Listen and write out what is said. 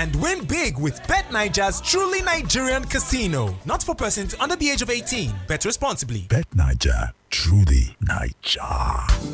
and win big with BetNiger's truly Nigerian casino. Not for persons under the age of 18. Bet responsibly. Bet Niger, truly Niger.